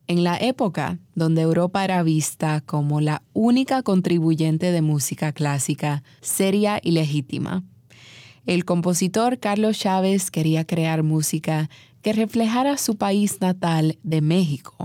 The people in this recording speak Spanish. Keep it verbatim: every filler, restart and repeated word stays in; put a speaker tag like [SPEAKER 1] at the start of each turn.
[SPEAKER 1] En la época donde Europa era vista como la única contribuyente de música clásica seria y legítima, el compositor Carlos Chávez quería crear música que reflejara su país natal de México,